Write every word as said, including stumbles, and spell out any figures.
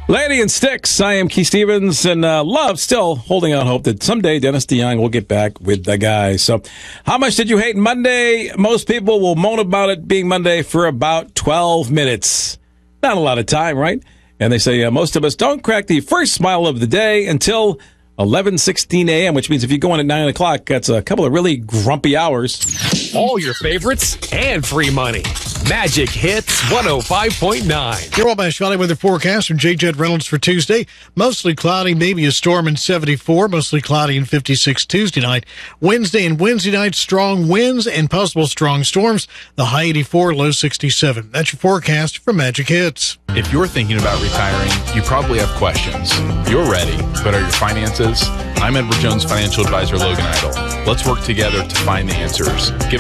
Lady and Sticks, I am Keith Stevens, and uh, Love still holding out hope that someday Dennis DeYoung will get back with the guys. So, how much did you hate Monday? Most people will moan about it being Monday for about twelve minutes. Not a lot of time, right? And they say uh, most of us don't crack the first smile of the day until eleven sixteen a.m., which means if you go in at nine o'clock, that's a couple of really grumpy hours. All your favorites and free money. Magic Hits one oh five point nine. Your Wabash Valley weather forecast from J. Jed Reynolds for Tuesday. Mostly cloudy, maybe a storm in seventy-four. Mostly cloudy in fifty-six Tuesday night. Wednesday and Wednesday night, strong winds and possible strong storms. The high eighty-four, low sixty-seven. That's your forecast from Magic Hits. If you're thinking about retiring, you probably have questions. You're ready, but are your finances? I'm Edward Jones financial advisor Logan Idle. Let's work together to find the answers. Give